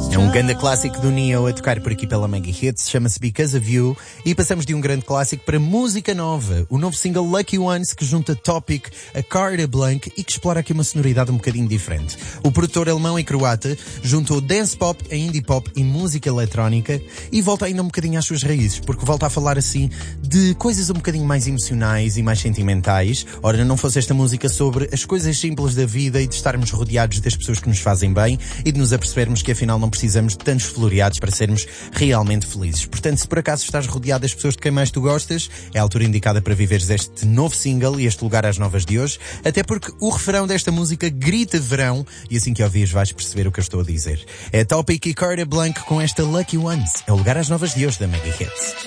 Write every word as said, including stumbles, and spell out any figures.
É um grande clássico do Neo a tocar por aqui pela Mega Hits, chama-se Because of You, e passamos de um grande clássico para música nova, o novo single Lucky Ones, que junta Topic a Carta Blanc e que explora aqui uma sonoridade um bocadinho diferente. O produtor alemão e croata juntou dance pop a indie pop e música eletrónica e volta ainda um bocadinho às suas raízes, porque volta a falar assim de coisas um bocadinho mais emocionais e mais sentimentais. Ora, não fosse esta música sobre as coisas simples da vida e de estarmos rodeados das pessoas que nos fazem bem e de nos apercebermos que afinal não precisamos de tantos floreados para sermos realmente felizes. Portanto, se por acaso estás rodeado das pessoas de quem mais tu gostas, é a altura indicada para viveres este novo single e este lugar às novas de hoje, até porque o refrão desta música grita verão e assim que ouvires vais perceber o que eu estou a dizer. É Topic e Carta Blanc com esta Lucky Ones. É o lugar às novas de hoje da Mega Hits.